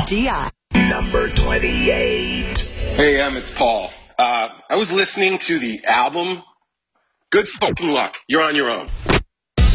DI. Number 28. Hey, it's Paul. I was listening to the album. Good fucking luck. You're on your own.